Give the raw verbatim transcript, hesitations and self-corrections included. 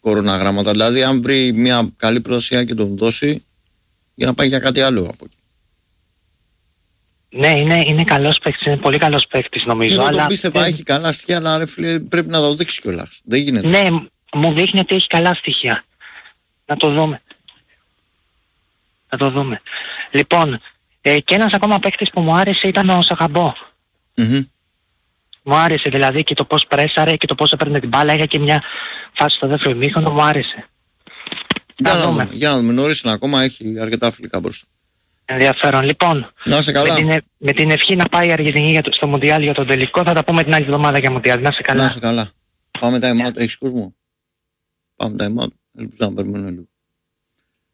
κοροναγράμματα. Δηλαδή, αν βρει μια καλή πρόταση και τον δώσει, για να πάει για κάτι άλλο από εκεί. Ναι, είναι, είναι καλός παίκτης, είναι πολύ καλός παίκτης νομίζω. Και εγώ αλλά... τον πίστευα, έχει καλά στοιχεία, αλλά ρε φίλε, πρέπει να το δείξει κιόλας. Δεν γίνεται. Ναι, μου δείχνει ότι έχει καλά στοιχεία. Να το δούμε. Να το δούμε. Λοιπόν, ε, και ένας ακόμα παίκτης που μου άρεσε ήταν ο Σαχαμπό. Mm-hmm. Μου άρεσε δηλαδή και το πώς πρέσαρε και το πώς έπαιρνε την μπάλα. Είχα και μια φάση στο δεύτερο ημίχρονο, μου άρεσε. Για να, να δούμε. Για να δούμε. Νωρίς είναι ακόμα, έχει αρκετά φιλικά μπροστά. Ενδιαφέρον. Λοιπόν, να σε καλά. Με, την, με την ευχή να πάει η Αργεντινή για το, στο Μουντιάλ για τον τελικό, θα τα πούμε την άλλη εβδομάδα για Μουντιάλ. Να σε καλά. Να σε καλά. Πάμε time out. Έχεις κόσμο? Πάμε time out. Ελπίζω να περιμένουμε λίγο.